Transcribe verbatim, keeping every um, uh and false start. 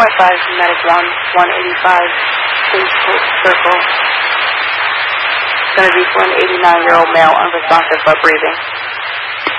point five, medic one, one eighty-five, please hold circle. It's going to be for an eighty-nine-year-old male, unresponsive but breathing.